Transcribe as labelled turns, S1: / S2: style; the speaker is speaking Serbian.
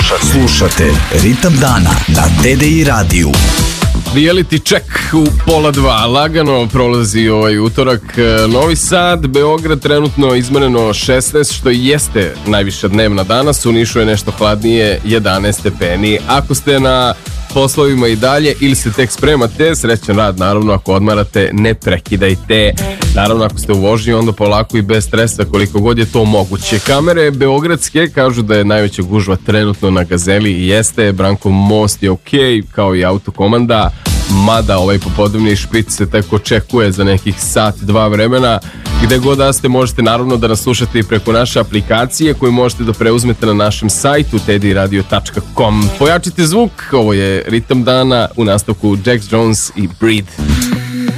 S1: Slušate Ritam dana na TDI radiju.
S2: Reality check u 1:30, lagano prolazi ovaj utorak. Novi Sad, Beograd trenutno izmereno 16, što jeste najviša dnevna danas. U Nišu je nešto hladnije, 11 stepeni. Ako ste na poslovima i dalje ili se tek spremate, srećan rad, naravno. Ako odmarate, ne prekidajte. Naravno, ako ste u vožnji, onda polako i bez stresa, koliko god je to moguće. Kamere beogradske kažu da je najveća gužva trenutno na Gazeli i jeste. Brankov most je ok, kao i autokomanda, mada ovaj popodnevni špic se tek očekuje za nekih sat, 2 vremena. Gde god da ste, možete naravno da nas slušate i preko naše aplikacije koju možete da preuzmete na našem sajtu tdiradio.com. Pojačite zvuk, ovo je Ritam dana, u nastavku Jax Jones i Breed.